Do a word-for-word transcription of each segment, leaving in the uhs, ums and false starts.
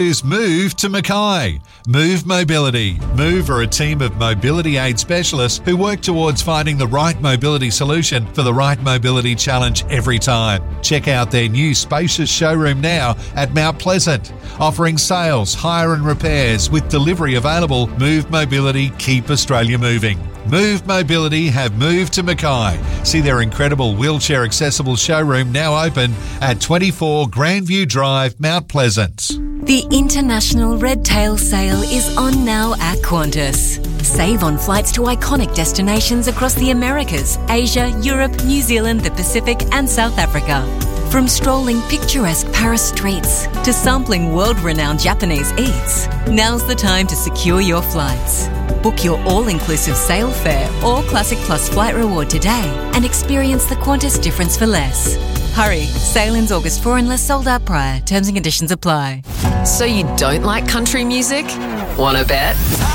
Is Move to Mackay. Move Mobility. Move are a team of mobility aid specialists who work towards finding the right mobility solution for the right mobility challenge every time. Check out their new spacious showroom now at Mount Pleasant. Offering sales, hire and repairs with delivery available. Move Mobility, keep Australia moving. Move Mobility have moved to Mackay. See their incredible wheelchair accessible showroom now open at twenty-four Grandview Drive, Mount Pleasant. The International Red Tail Sale is on now at Qantas. Save on flights to iconic destinations across the Americas, Asia, Europe, New Zealand, the Pacific and South Africa. From strolling picturesque Paris streets to sampling world-renowned Japanese eats, now's the time to secure your flights. Book your all-inclusive sale fare or Classic Plus flight reward today and experience the Qantas difference for less. Hurry, sale ends August fourth unless sold out prior. Terms and conditions apply. So you don't like country music? Wanna bet?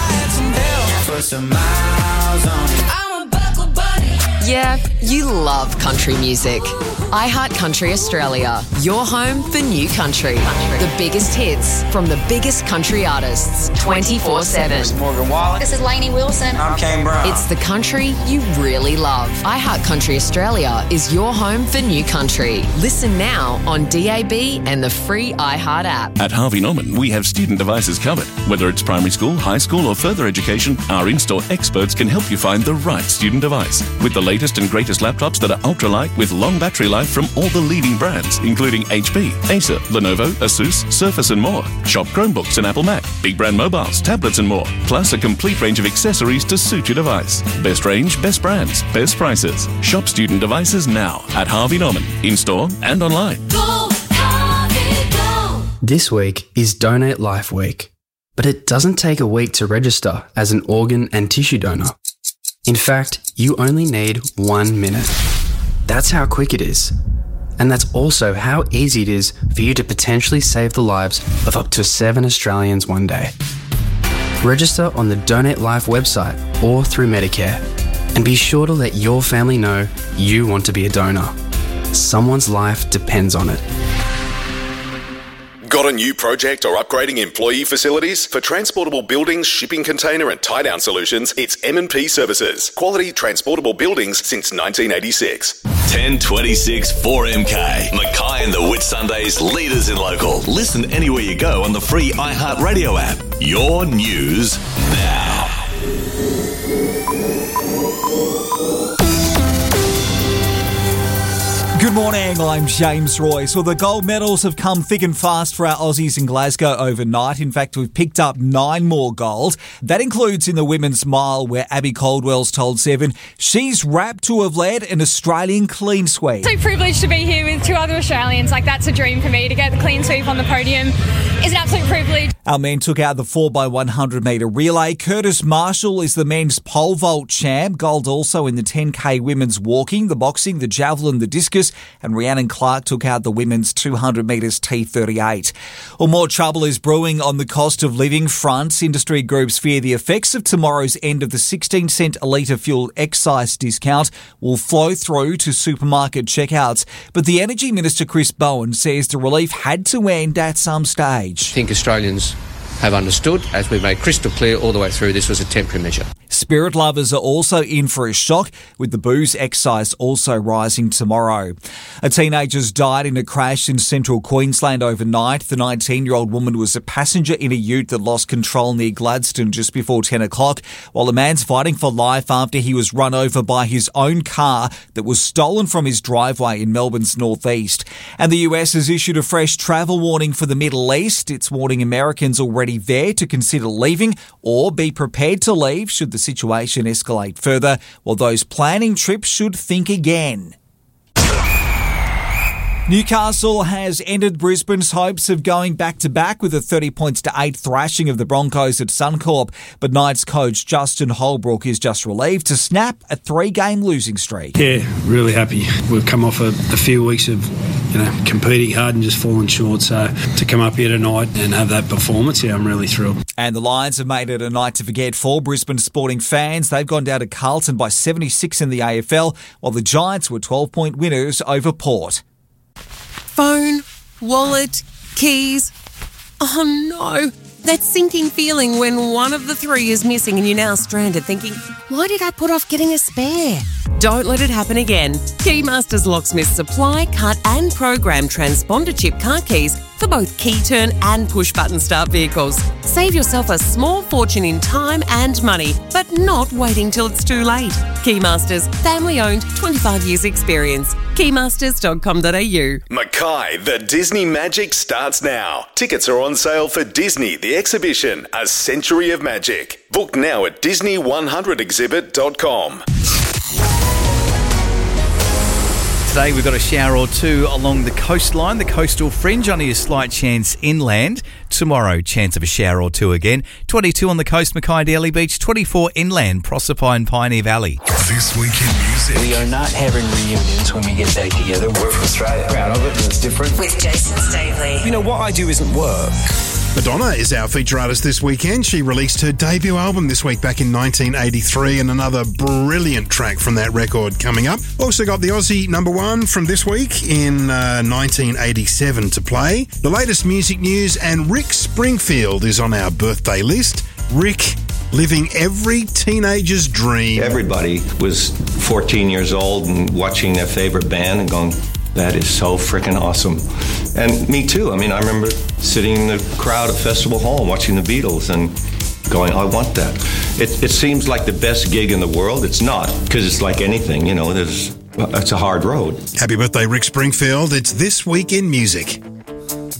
Yeah, you love country music. iHeartCountry Australia, your home for new country. country. The biggest hits from the biggest country artists, twenty-four seven. This is Morgan Wallen. This is Lainey Wilson. I'm Kane Brown. It's the country you really love. iHeartCountry Australia is your home for new country. Listen now on D A B and the free iHeart app. At Harvey Norman, we have student devices covered. Whether it's primary school, high school or further education, our in-store experts can help you find the right student device. With the latest and greatest laptops that are ultralight with long battery life from all the leading brands, including H P, Acer, Lenovo, Asus, Surface and more. Shop Chromebooks and Apple Mac, big brand mobiles, tablets and more. Plus a complete range of accessories to suit your device. Best range, best brands, best prices. Shop student devices now at Harvey Norman, in-store and online. Go, Harvey, go. This week is Donate Life Week, but it doesn't take a week to register as an organ and tissue donor. In fact, you only need one minute. That's how quick it is. And that's also how easy it is for you to potentially save the lives of up to seven Australians one day. Register on the Donate Life website or through Medicare. And be sure to let your family know you want to be a donor. Someone's life depends on it. Got a new project or upgrading employee facilities? For transportable buildings, shipping container and tie-down solutions, it's M and P Services. Quality transportable buildings since nineteen eighty-six. ten twenty-six four M K. Mackay and the Whitsundays, leaders in local. Listen anywhere you go on the free iHeartRadio app. Your news now. Good morning, I'm James Royce. Well, the gold medals have come thick and fast for our Aussies in Glasgow overnight. In fact, we've picked up nine more gold. That includes in the women's mile, where Abby Caldwell's told Seven she's rapt to have led an Australian clean sweep. So privileged to be here with two other Australians. Like, that's a dream for me. To get the clean sweep on the podium is an absolute privilege. Our men took out the four by one hundred metre relay. Curtis Marshall is the men's pole vault champ. Gold also in the ten K women's walking, the boxing, the javelin, the discus, and Rhiannon Clark took out the women's two hundred metres T thirty-eight. Well, more trouble is brewing on the cost of living front. Industry groups fear the effects of tomorrow's end of the sixteen cent a litre fuel excise discount will flow through to supermarket checkouts. But the Energy Minister, Chris Bowen, says the relief had to end at some stage. I think Australians have understood, as we made crystal clear all the way through, this was a temporary measure. Spirit lovers are also in for a shock, with the booze excise also rising tomorrow. A teenager's died in a crash in central Queensland overnight. The nineteen-year-old woman was a passenger in a ute that lost control near Gladstone just before ten o'clock, while a man's fighting for life after he was run over by his own car that was stolen from his driveway in Melbourne's northeast. And the U S has issued a fresh travel warning for the Middle East. It's warning Americans already there to consider leaving or be prepared to leave should the situation escalate further, while those planning trips should think again. Newcastle has ended Brisbane's hopes of going back-to-back with a thirty points to eight thrashing of the Broncos at Suncorp, but Knights coach Justin Holbrook is just relieved to snap a three-game losing streak. Yeah, really happy. We've come off a, a few weeks of you know competing hard and just falling short, so to come up here tonight and have that performance, yeah, I'm really thrilled. And the Lions have made it a night to forget for Brisbane sporting fans. They've gone down to Carlton by seventy-six in the A F L, while the Giants were twelve-point winners over Port. Phone, wallet, keys. Oh no, that sinking feeling when one of the three is missing and you're now stranded thinking, why did I put off getting a spare? Don't let it happen again. Keymasters Locksmiths supply, cut and program transponder chip car keys for both key turn and push button start vehicles. Save yourself a small fortune in time and money, but not waiting till it's too late. Keymasters, family owned, twenty-five years experience. keymasters dot com dot a u. Mackay, the Disney Magic starts now. Tickets are on sale for Disney, the exhibition, A Century of Magic. Book now at disney one hundred exhibit dot com. Today we've got a shower or two along the coastline, the coastal fringe, only a slight chance inland. Tomorrow, chance of a shower or two again. twenty-two on the coast, Mackay, Daly Beach. twenty-four inland, Proserpine, Pioneer Valley. This Week in Music. We are not having reunions when we get back together. We're from Australia. Proud of it. It's different. With Jason Stavely. You know, what I do isn't work. Madonna is our feature artist this weekend. She released her debut album this week back in nineteen eighty-three, and another brilliant track from that record coming up. Also got the Aussie number one from this week in uh, nineteen eighty-seven to play. The latest music news, and Rick Springfield is on our birthday list. Rick, living every teenager's dream. Everybody was fourteen years old and watching their favorite band and going, that is so freaking awesome. And me too. I mean, I remember sitting in the crowd at Festival Hall watching the Beatles and going, I want that. It, it seems like the best gig in the world. It's not, because it's like anything, you know, there's, it's a hard road. Happy birthday, Rick Springfield. It's This Week in Music.